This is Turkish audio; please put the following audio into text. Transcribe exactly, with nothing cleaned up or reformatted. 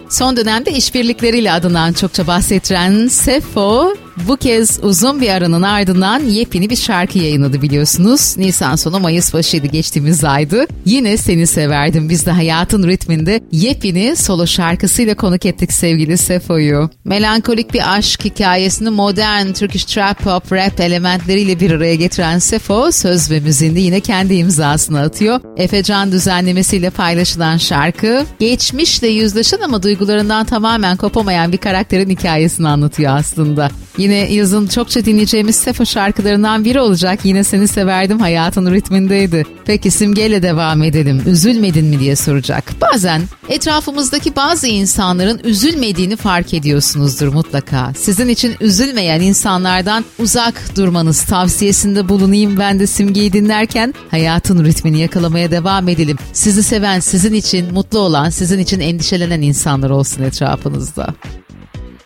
Son dönemde işbirlikleriyle adından çokça bahsedilen Sefo bu kez uzun bir aranın ardından yepyeni bir şarkı yayınladı biliyorsunuz. Nisan sonu Mayıs başıydı, geçtiğimiz aydı. Yine Seni Severdim. Biz de hayatın ritminde yepyeni solo şarkısıyla konuk ettik sevgili Sefo'yu. Melankolik bir aşk hikayesini modern Turkish trap pop rap elementleriyle bir araya getiren Sefo söz ve müziğinde yine kendi imzasını atıyor. Efecan düzenlemesiyle paylaşılan şarkı geçmişle yüzleşen ama duygularından tamamen kopamayan bir karakterin hikayesini anlatıyor aslında. Yine yazın çokça dinleyeceğimiz Sefo şarkılarından biri olacak. Yine Seni Severdim hayatın ritmindeydi. Peki Simge'yle devam edelim. Üzülmedin mi diye soracak. Bazen etrafımızdaki bazı insanların üzülmediğini fark ediyorsunuzdur mutlaka. Sizin için üzülmeyen insanlardan uzak durmanız tavsiyesinde bulunayım ben de Simge'yi dinlerken hayatın ritmini yakalamaya devam edelim. Sizi seven, sizin için mutlu olan, sizin için endişelenen insanlar olsun etrafınızda.